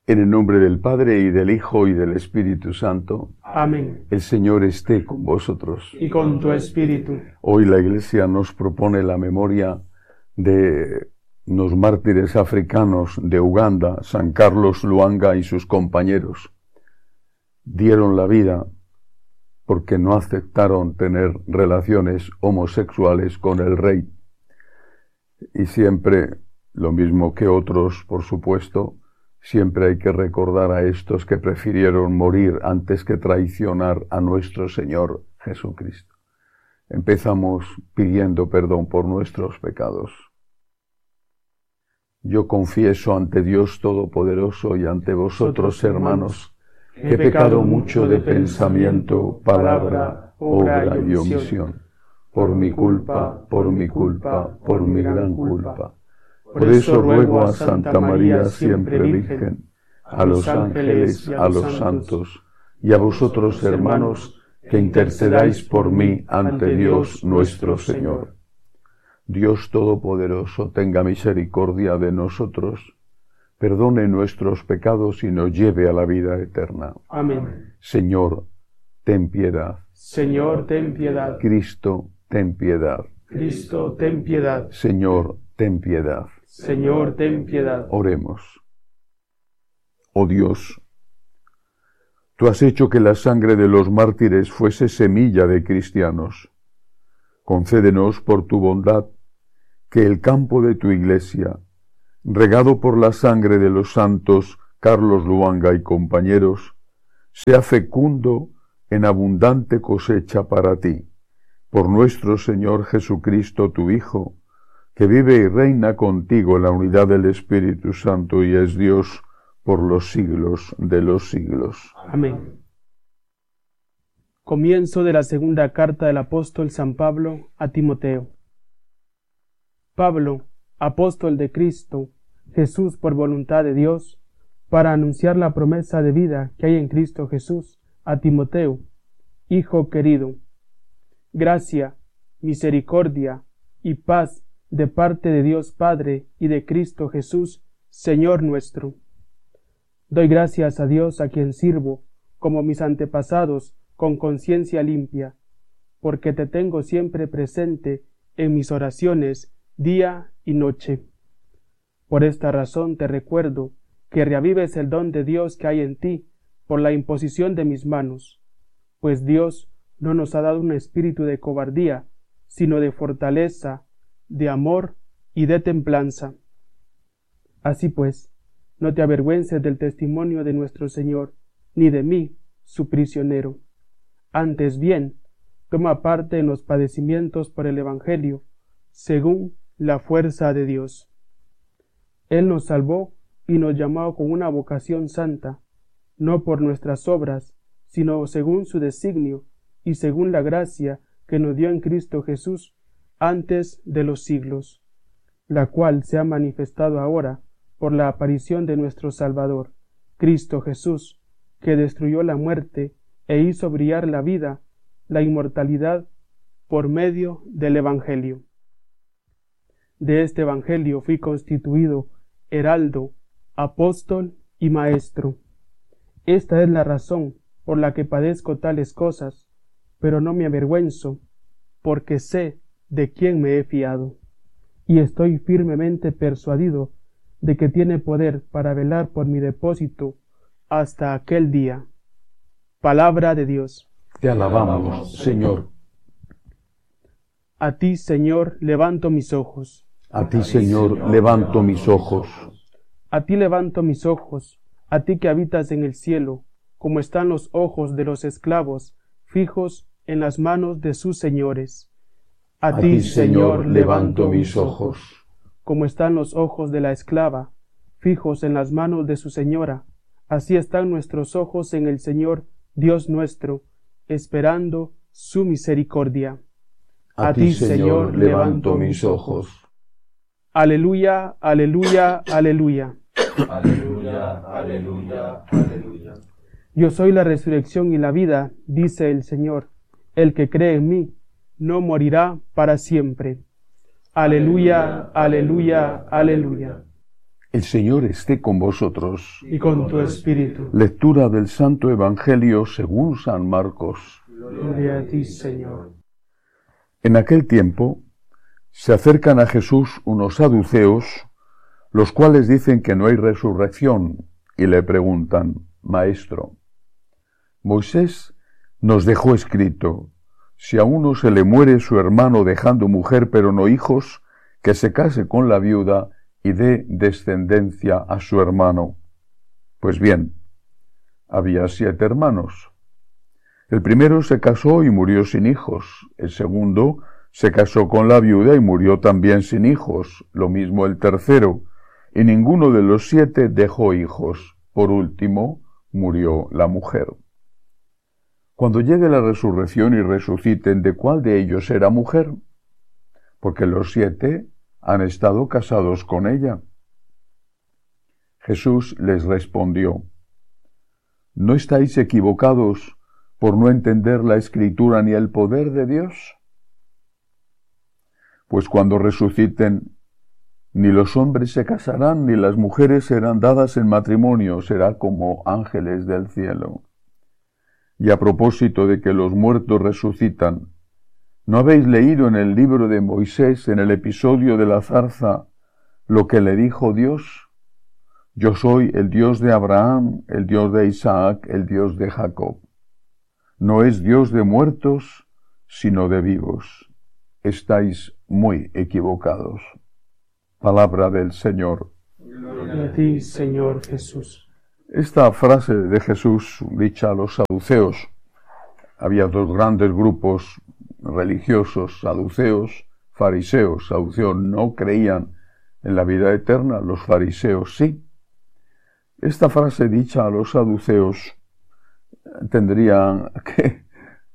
En el nombre del Padre, y del Hijo, y del Espíritu Santo. Amén. El Señor esté con vosotros. Y con tu espíritu. Hoy la Iglesia nos propone la memoria de los mártires africanos de Uganda, San Carlos Lwanga y sus compañeros. Dieron la vida porque no aceptaron tener relaciones homosexuales con el rey. Y siempre, lo mismo que otros, por supuesto, siempre hay que recordar a estos que prefirieron morir antes que traicionar a nuestro Señor Jesucristo. Empezamos pidiendo perdón por nuestros pecados. Yo confieso ante Dios Todopoderoso y ante vosotros, hermanos, que he pecado mucho de pensamiento, palabra, obra y omisión, por mi culpa, por mi gran culpa. Por eso ruego a Santa María, siempre Virgen, a los ángeles, a los santos, y a vosotros, hermanos, que intercedáis por mí ante Dios nuestro Señor. Dios Todopoderoso tenga misericordia de nosotros, perdone nuestros pecados y nos lleve a la vida eterna. Amén. Señor, ten piedad. Señor, ten piedad. Cristo, ten piedad. Cristo, ten piedad. Señor, ten piedad. Señor, ten piedad. Oremos. Oh Dios, tú has hecho que la sangre de los mártires fuese semilla de cristianos. Concédenos por tu bondad que el campo de tu Iglesia, regado por la sangre de los santos Carlos Lwanga y compañeros, sea fecundo en abundante cosecha para ti, por nuestro Señor Jesucristo, tu Hijo, que vive y reina contigo en la unidad del Espíritu Santo y es Dios por los siglos de los siglos. Amén. Comienzo de la segunda carta del apóstol San Pablo a Timoteo. Pablo, apóstol de Cristo Jesús por voluntad de Dios, para anunciar la promesa de vida que hay en Cristo Jesús, a Timoteo, hijo querido. Gracia, misericordia y paz de parte de Dios Padre y de Cristo Jesús, Señor nuestro. Doy gracias a Dios a quien sirvo, como mis antepasados, con conciencia limpia, porque te tengo siempre presente en mis oraciones, día y noche. Por esta razón te recuerdo que reavives el don de Dios que hay en ti por la imposición de mis manos, pues Dios no nos ha dado un espíritu de cobardía, sino de fortaleza, de amor y de templanza. Así pues, no te avergüences del testimonio de nuestro Señor, ni de mí, su prisionero. Antes bien, toma parte en los padecimientos por el Evangelio, según la fuerza de Dios. Él nos salvó y nos llamó con una vocación santa, no por nuestras obras, sino según su designio y según la gracia que nos dio en Cristo Jesús antes de los siglos, la cual se ha manifestado ahora por la aparición de nuestro Salvador, Cristo Jesús, que destruyó la muerte e hizo brillar la vida, la inmortalidad, por medio del Evangelio. De este Evangelio fui constituido heraldo, apóstol y maestro. Esta es la razón por la que padezco tales cosas, pero no me avergüenzo, porque sé de quién me he fiado, y estoy firmemente persuadido de que tiene poder para velar por mi depósito hasta aquel día. Palabra de Dios. Te alabamos, Señor. A ti, Señor, levanto mis ojos. A ti, Señor, levanto mis ojos. A ti levanto mis ojos, a ti que habitas en el cielo, como están los ojos de los esclavos, fijos en las manos de sus señores. A ti, Señor, levanto mis ojos. Como están los ojos de la esclava, fijos en las manos de su señora, así están nuestros ojos en el Señor, Dios nuestro, esperando su misericordia. A ti, Señor, levanto mis ojos. Aleluya, aleluya, aleluya. Aleluya, aleluya, aleluya. Yo soy la resurrección y la vida, dice el Señor. El que cree en mí no morirá para siempre. Aleluya, aleluya, aleluya. El Señor esté con vosotros. y con tu espíritu. Lectura del Santo Evangelio según San Marcos. Gloria a ti, Señor. En aquel tiempo se acercan a Jesús unos saduceos, los cuales dicen que no hay resurrección, y le preguntan: Maestro, Moisés nos dejó escrito: si a uno se le muere su hermano dejando mujer pero no hijos, que se case con la viuda y dé descendencia a su hermano. Pues bien, había 7 hermanos. El primero se casó y murió sin hijos. El segundo se casó con la viuda y murió también sin hijos. Lo mismo el tercero. Y ninguno de los 7 dejó hijos. Por último, murió la mujer. Cuando llegue la resurrección y resuciten, ¿de cuál de ellos era mujer? Porque los 7 han estado casados con ella. Jesús les respondió: ¿no estáis equivocados por no entender la Escritura ni el poder de Dios? Pues cuando resuciten, ni los hombres se casarán, ni las mujeres serán dadas en matrimonio, será como ángeles del cielo. Y a propósito de que los muertos resucitan, ¿no habéis leído en el libro de Moisés, en el episodio de la zarza, lo que le dijo Dios? Yo soy el Dios de Abraham, el Dios de Isaac, el Dios de Jacob. No es Dios de muertos, sino de vivos. Estáis muy equivocados. Palabra del Señor. Gloria a ti, Señor Jesús. Esta frase de Jesús, dicha a los saduceos, había 2 grandes grupos religiosos, saduceos, fariseos. Saduceos no creían en la vida eterna, los fariseos sí. Esta frase dicha a los saduceos tendrían que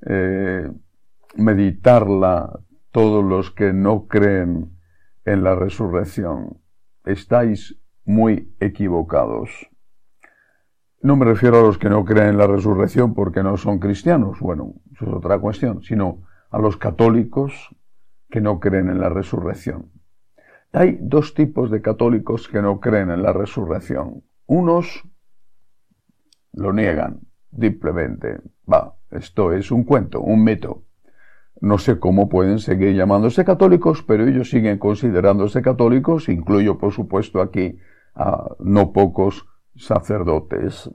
meditarla todos los que no creen en la resurrección. Estáis muy equivocados. No me refiero a los que no creen en la resurrección porque no son cristianos, bueno, eso es otra cuestión, sino a los católicos que no creen en la resurrección. Hay 2 tipos de católicos que no creen en la resurrección. Unos lo niegan, simplemente, esto es un cuento, un mito. No sé cómo pueden seguir llamándose católicos, pero ellos siguen considerándose católicos. Incluyo, por supuesto, aquí a no pocos sacerdotes.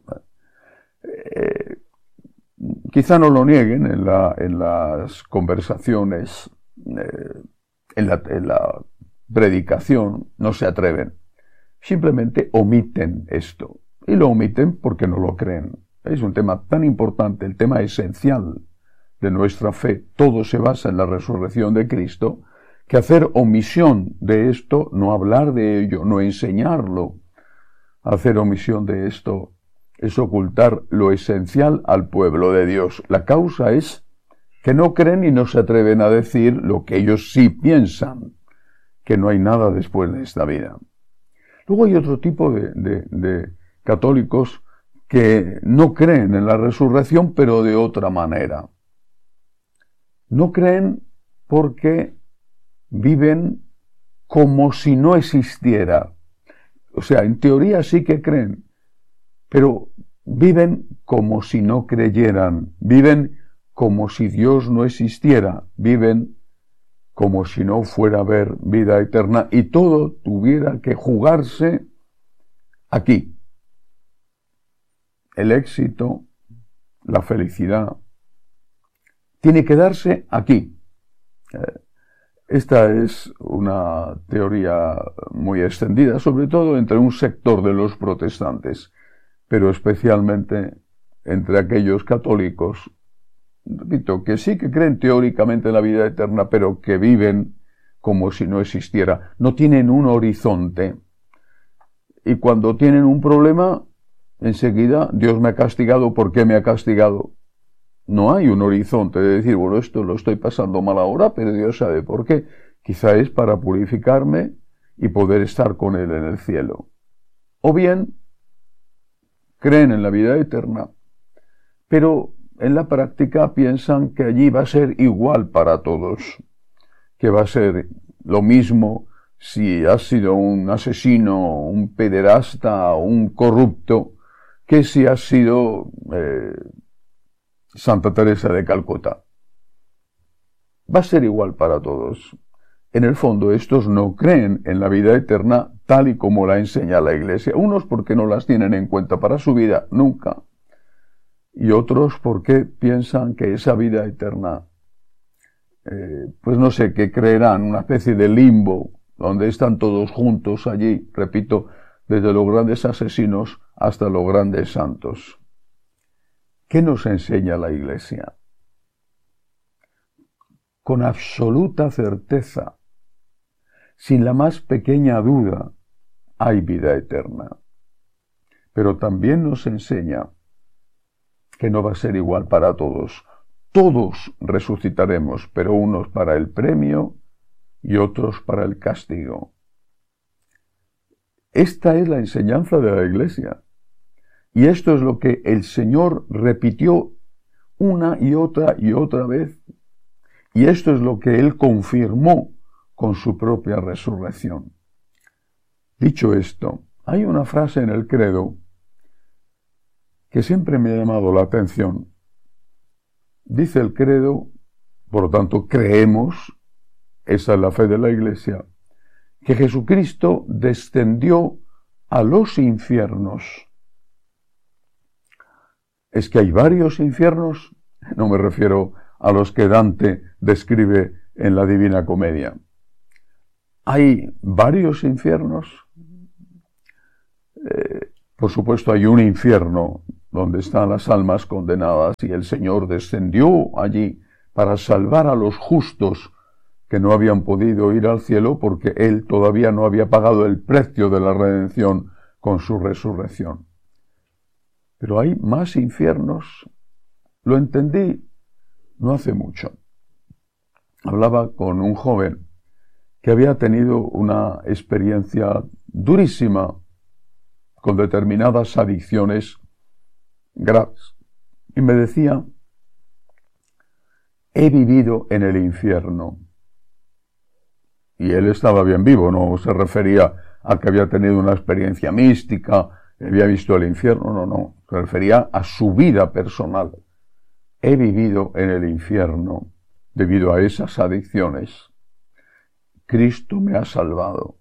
Quizá no lo nieguen en las conversaciones, en la predicación, no se atreven. Simplemente omiten esto. Y lo omiten porque no lo creen. Es un tema tan importante, el tema esencial de nuestra fe. Todo se basa en la resurrección de Cristo, que hacer omisión de esto, no hablar de ello, no enseñarlo, hacer omisión de esto es ocultar lo esencial al pueblo de Dios. La causa es que no creen y no se atreven a decir lo que ellos sí piensan, que no hay nada después de esta vida. Luego hay otro tipo de católicos que no creen en la resurrección, pero de otra manera. No creen porque viven como si no existiera. O sea, en teoría sí que creen, pero viven como si no creyeran, viven como si Dios no existiera, viven como si no fuera a haber vida eterna y todo tuviera que jugarse aquí. El éxito, la felicidad, tiene que darse aquí. Esta es una teoría muy extendida, sobre todo entre un sector de los protestantes, pero especialmente entre aquellos católicos, repito, que sí que creen teóricamente en la vida eterna, pero que viven como si no existiera. No tienen un horizonte. Y cuando tienen un problema, enseguida, Dios me ha castigado, ¿por qué me ha castigado? No hay un horizonte de decir, bueno, esto lo estoy pasando mal ahora, pero Dios sabe por qué. Quizá es para purificarme y poder estar con Él en el cielo. O bien, creen en la vida eterna, pero en la práctica piensan que allí va a ser igual para todos, que va a ser lo mismo, si has sido un asesino, un pederasta, un corrupto, que si has sido Santa Teresa de Calcuta. Va a ser igual para todos. En el fondo, estos no creen en la vida eterna tal y como la enseña la Iglesia. Unos porque no las tienen en cuenta para su vida, nunca. Y otros porque piensan que esa vida eterna, pues no sé, que creerán una especie de limbo, donde están todos juntos allí, repito, desde los grandes asesinos hasta los grandes santos. ¿Qué nos enseña la Iglesia? Con absoluta certeza, sin la más pequeña duda, hay vida eterna. Pero también nos enseña que no va a ser igual para todos. Todos resucitaremos, pero unos para el premio y otros para el castigo. Esta es la enseñanza de la Iglesia. Y esto es lo que el Señor repitió una y otra vez. Y esto es lo que Él confirmó con su propia resurrección. Dicho esto, hay una frase en el credo que siempre me ha llamado la atención. Dice el credo, por lo tanto creemos, esa es la fe de la Iglesia, que Jesucristo descendió a los infiernos. Es que hay varios infiernos, no me refiero a los que Dante describe en la Divina Comedia. Hay varios infiernos. Por supuesto, hay un infierno donde están las almas condenadas y el Señor descendió allí para salvar a los justos que no habían podido ir al cielo porque Él todavía no había pagado el precio de la redención con su resurrección. Pero hay más infiernos. Lo entendí no hace mucho. Hablaba con un joven que había tenido una experiencia durísima con determinadas adicciones graves. Y me decía, he vivido en el infierno. Y él estaba bien vivo, no se refería a que había tenido una experiencia mística, había visto el infierno, no, se refería a su vida personal. He vivido en el infierno debido a esas adicciones. Cristo me ha salvado.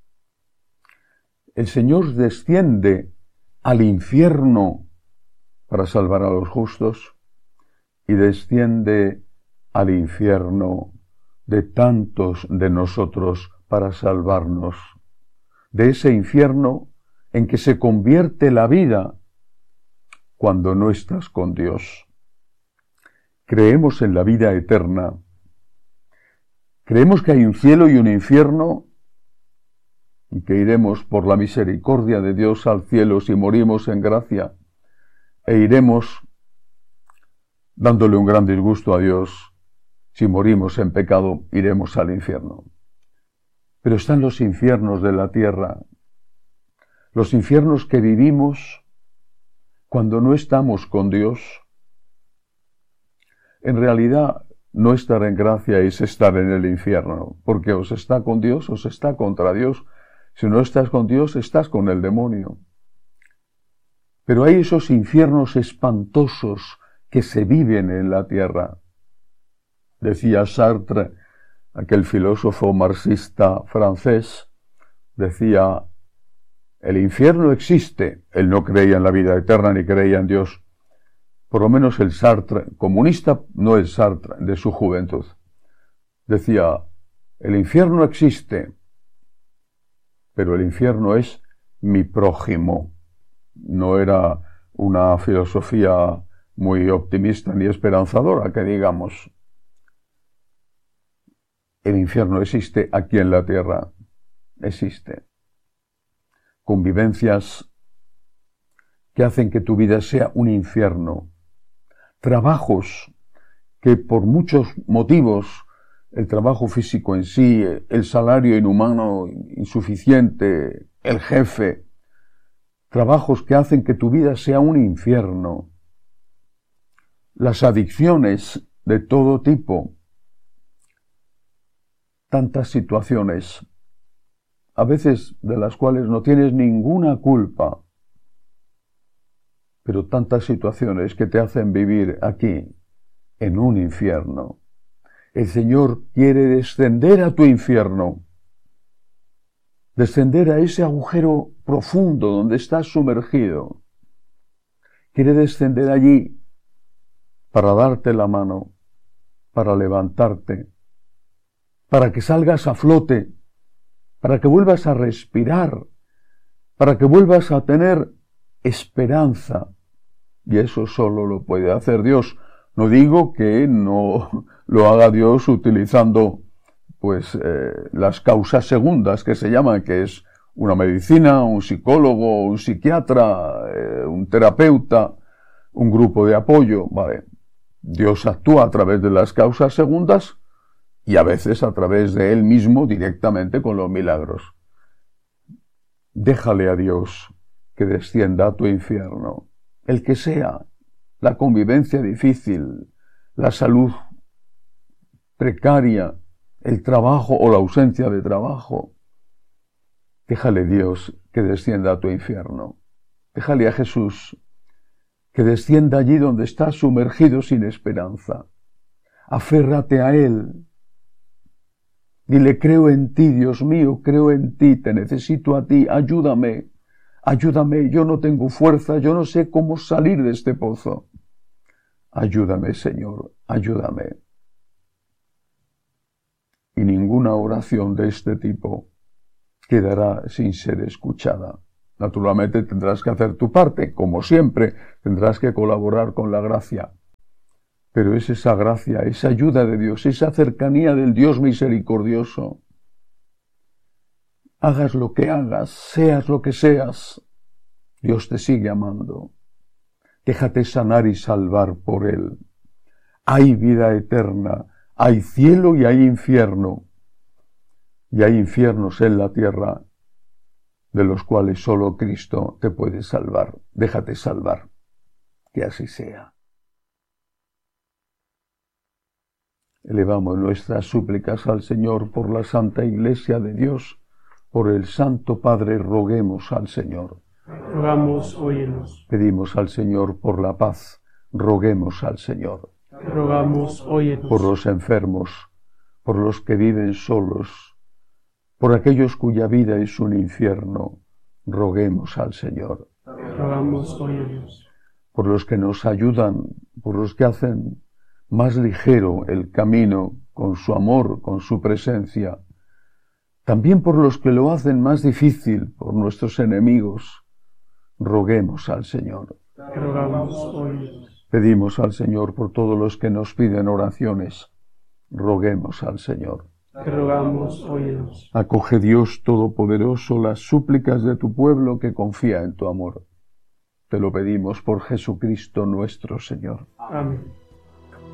El Señor desciende al infierno para salvar a los justos y desciende al infierno de tantos de nosotros para salvarnos. De ese infierno en que se convierte la vida cuando no estás con Dios. Creemos en la vida eterna. Creemos que hay un cielo y un infierno y que iremos por la misericordia de Dios al cielo si morimos en gracia e iremos dándole un gran disgusto a Dios. Si morimos en pecado, iremos al infierno. Pero están los infiernos de la tierra, los infiernos que vivimos cuando no estamos con Dios. En realidad, no estar en gracia es estar en el infierno, porque o se está con Dios o se está contra Dios. Si no estás con Dios, estás con el demonio. Pero hay esos infiernos espantosos que se viven en la tierra. Decía Sartre, aquel filósofo marxista francés, decía, el infierno existe. Él no creía en la vida eterna ni creía en Dios. Por lo menos el Sartre, comunista, no el Sartre de su juventud. Decía, el infierno existe, pero el infierno es mi prójimo. No era una filosofía muy optimista ni esperanzadora, que digamos. El infierno existe aquí en la tierra. Existe. Convivencias que hacen que tu vida sea un infierno. Trabajos que por muchos motivos, el trabajo físico en sí, el salario inhumano, insuficiente, el jefe, trabajos que hacen que tu vida sea un infierno. Las adicciones de todo tipo, tantas situaciones a veces de las cuales no tienes ninguna culpa, pero tantas situaciones que te hacen vivir aquí, en un infierno. El Señor quiere descender a tu infierno, descender a ese agujero profundo donde estás sumergido. Quiere descender allí para darte la mano, para levantarte, para que salgas a flote, para que vuelvas a respirar, para que vuelvas a tener esperanza. Y eso solo lo puede hacer Dios. No digo que no lo haga Dios utilizando las causas segundas que se llaman, que es una medicina, un psicólogo, un psiquiatra, un terapeuta, un grupo de apoyo. Vale. Dios actúa a través de las causas segundas y a veces a través de Él mismo directamente con los milagros. Déjale a Dios que descienda a tu infierno, el que sea, la convivencia difícil, la salud precaria, el trabajo o la ausencia de trabajo. Déjale Dios que descienda a tu infierno. Déjale a Jesús que descienda allí donde estás sumergido sin esperanza. Aférrate a Él. Dile, creo en ti, Dios mío, creo en ti, te necesito a ti, ayúdame, ayúdame, yo no tengo fuerza, yo no sé cómo salir de este pozo. Ayúdame, Señor, ayúdame. Y ninguna oración de este tipo quedará sin ser escuchada. Naturalmente tendrás que hacer tu parte, como siempre, tendrás que colaborar con la gracia. Pero es esa gracia, esa ayuda de Dios, esa cercanía del Dios misericordioso. Hagas lo que hagas, seas lo que seas, Dios te sigue amando. Déjate sanar y salvar por Él. Hay vida eterna, hay cielo y hay infierno. Y hay infiernos en la tierra, de los cuales solo Cristo te puede salvar. Déjate salvar, que así sea. Elevamos nuestras súplicas al Señor por la Santa Iglesia de Dios, por el Santo Padre, roguemos al Señor. Rogamos, óyenos. Pedimos al Señor por la paz, roguemos al Señor. Rogamos, óyenos. Por los enfermos, por los que viven solos, por aquellos cuya vida es un infierno, roguemos al Señor. Rogamos, óyenos. Por los que nos ayudan, por los que hacen más ligero el camino con su amor, con su presencia. También por los que lo hacen más difícil, por nuestros enemigos, roguemos al Señor. Rogamos, óyenos. Pedimos al Señor por todos los que nos piden oraciones, roguemos al Señor. Rogamos, óyenos. Acoge Dios Todopoderoso las súplicas de tu pueblo que confía en tu amor. Te lo pedimos por Jesucristo nuestro Señor. Amén.